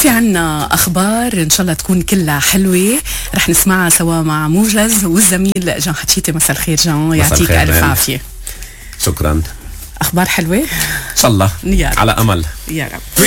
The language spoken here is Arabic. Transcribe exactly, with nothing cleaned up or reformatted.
في عنا أخبار إن شاء الله تكون كلها حلوة، رح نسمعها سوا مع موجز والزميل جان حتشيتي. مساء الخير جان، يعطيك ألف عافية. شكرا. أخبار حلوة إن شاء الله، على أمل يا رب.